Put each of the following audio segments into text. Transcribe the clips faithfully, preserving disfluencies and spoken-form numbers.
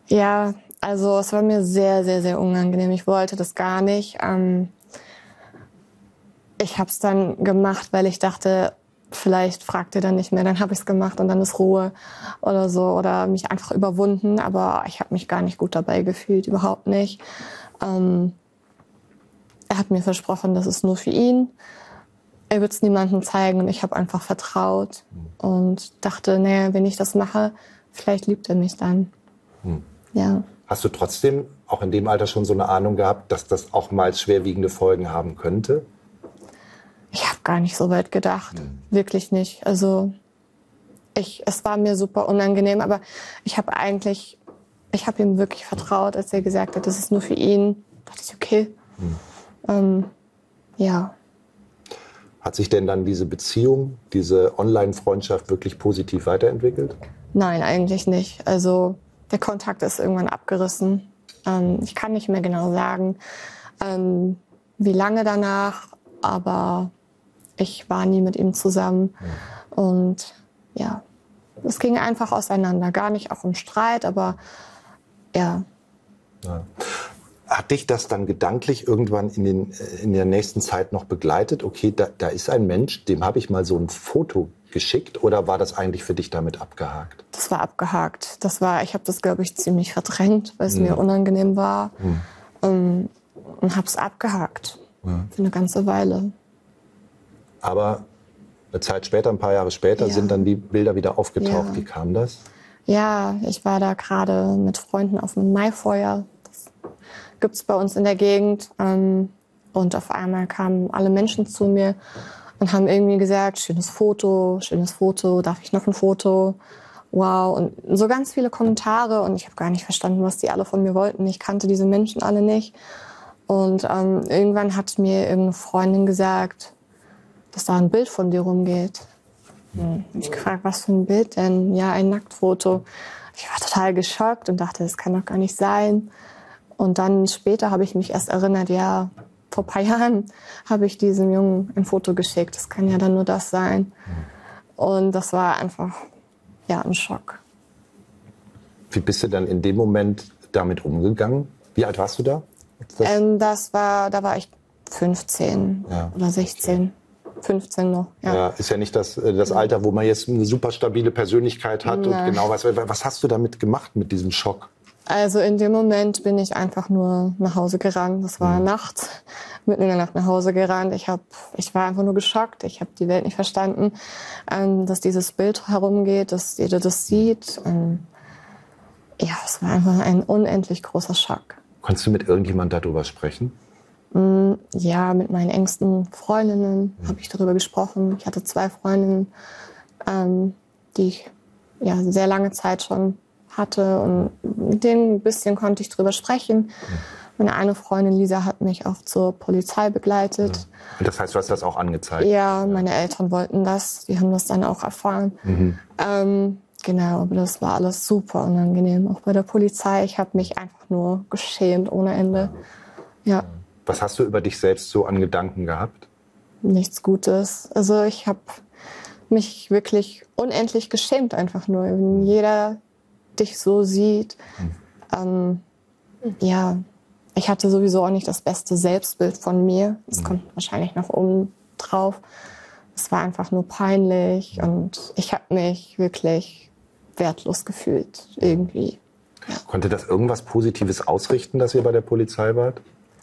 Ja, also es war mir sehr, sehr, sehr unangenehm. Ich wollte das gar nicht. Ähm, ich habe es dann gemacht, weil ich dachte, vielleicht fragt ihr dann nicht mehr. Dann habe ich es gemacht und dann ist Ruhe oder so. Oder mich einfach überwunden. Aber ich habe mich gar nicht gut dabei gefühlt, überhaupt nicht. Ähm, er hat mir versprochen, das ist nur für ihn. Er wird es niemandem zeigen und ich habe einfach vertraut und dachte, naja, wenn ich das mache, vielleicht liebt er mich dann. Hm. Ja. Hast du trotzdem auch in dem Alter schon so eine Ahnung gehabt, dass das auch mal schwerwiegende Folgen haben könnte? Ich habe gar nicht so weit gedacht, hm. wirklich nicht. Also ich, es war mir super unangenehm, aber ich habe eigentlich, ich habe ihm wirklich vertraut, als er gesagt hat, das ist nur für ihn. Da dachte ich, okay, hm. ähm, ja. Hat sich denn dann diese Beziehung, diese Online-Freundschaft wirklich positiv weiterentwickelt? Nein, eigentlich nicht. Also der Kontakt ist irgendwann abgerissen. Ähm, ich kann nicht mehr genau sagen, ähm, wie lange danach, aber ich war nie mit ihm zusammen. Ja. Und ja, es ging einfach auseinander. Gar nicht auch im Streit, aber ja. ja. Hat dich das dann gedanklich irgendwann in, den, in der nächsten Zeit noch begleitet? Okay, da, da ist ein Mensch, dem habe ich mal so ein Foto geschickt, oder war das eigentlich für dich damit abgehakt? Das war abgehakt. Das war, ich habe das, glaube ich, ziemlich verdrängt, weil es hm. mir unangenehm war. Hm. Um, und habe es abgehakt. Ja. Für eine ganze Weile. Aber eine Zeit später, ein paar Jahre später, ja. sind dann die Bilder wieder aufgetaucht. Ja. Wie kam das? Ja, ich war da gerade mit Freunden auf einem Maifeuer. Das gibt's bei uns in der Gegend. Und auf einmal kamen alle Menschen zu mir und haben irgendwie gesagt, schönes Foto, schönes Foto, darf ich noch ein Foto? Wow. Und so ganz viele Kommentare. Und ich habe gar nicht verstanden, was die alle von mir wollten. Ich kannte diese Menschen alle nicht. Und ähm, irgendwann hat mir irgendeine Freundin gesagt, dass da ein Bild von dir rumgeht. Hm. Ich gefragt, was für ein Bild denn? Ja, ein Nacktfoto. Ich war total geschockt und dachte, das kann doch gar nicht sein. Und dann später habe ich mich erst erinnert, ja, vor ein paar Jahren habe ich diesem Jungen ein Foto geschickt. Das kann ja dann nur das sein. Und das war einfach, ja, ein Schock. Wie bist du dann in dem Moment damit umgegangen? Wie alt warst du da? Das, ähm, das war, da war ich fünfzehn ja. oder sechzehn. fünfzehn noch, ja. Ja, ist ja nicht das, das Alter, wo man jetzt eine super stabile Persönlichkeit hat. Nein. Und genau weiß. Was hast du damit gemacht mit diesem Schock? Also in dem Moment bin ich einfach nur nach Hause gerannt. Das war mhm. nachts, mitten in der Nacht nach Hause gerannt. Ich, hab, ich war einfach nur geschockt. Ich habe die Welt nicht verstanden, ähm, dass dieses Bild herumgeht, dass jeder das sieht. Und ja, es war einfach ein unendlich großer Schock. Konntest du mit irgendjemand darüber sprechen? Ja, mit meinen engsten Freundinnen mhm. habe ich darüber gesprochen. Ich hatte zwei Freundinnen, ähm, die ich ja sehr lange Zeit schon hatte, und mit denen ein bisschen konnte ich drüber sprechen. Mhm. Meine eine Freundin, Lisa, hat mich auch zur Polizei begleitet. Mhm. Und das heißt, du hast das auch angezeigt? Ja, meine Eltern wollten das. Die haben das dann auch erfahren. Mhm. Ähm, genau, aber das war alles super unangenehm. Auch bei der Polizei. Ich habe mich einfach nur geschämt ohne Ende. Ja. Was hast du über dich selbst so an Gedanken gehabt? Nichts Gutes. Also ich habe mich wirklich unendlich geschämt einfach nur. Wenn jeder dich so sieht. Mhm. Ähm, ja, ich hatte sowieso auch nicht das beste Selbstbild von mir. Das mhm. kommt wahrscheinlich noch oben drauf. Es war einfach nur peinlich mhm. und ich habe mich wirklich wertlos gefühlt irgendwie. Ja. Konnte das irgendwas Positives ausrichten, dass ihr bei der Polizei wart?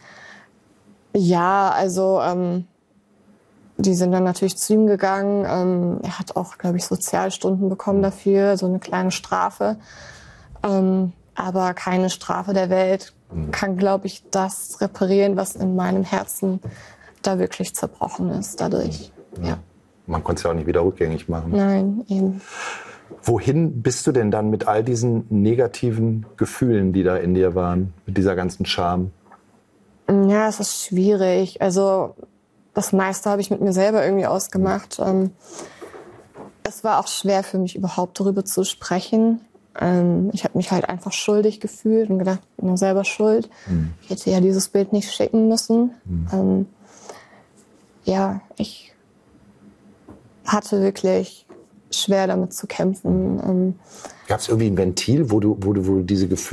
Ja, also ähm, die sind dann natürlich zu ihm gegangen. Ähm, er hat auch, glaube ich, Sozialstunden bekommen dafür, so eine kleine Strafe. Ähm, aber keine Strafe der Welt kann, glaube ich, das reparieren, was in meinem Herzen da wirklich zerbrochen ist dadurch. Ja. Ja. Man konnte es ja auch nicht wieder rückgängig machen. Nein, eben. Wohin bist du denn dann mit all diesen negativen Gefühlen, die da in dir waren, mit dieser ganzen Scham? Ja, es ist schwierig. Also das meiste habe ich mit mir selber irgendwie ausgemacht. Ähm, es war auch schwer für mich, überhaupt darüber zu sprechen. Ähm, ich habe mich halt einfach schuldig gefühlt und gedacht, ich bin ja selber schuld. Mhm. Ich hätte ja dieses Bild nicht schicken müssen. Mhm. Ähm, ja, ich hatte wirklich schwer damit zu kämpfen. Ähm, Gab es irgendwie ein Ventil, wo du, wo du, wo du diese Gefühle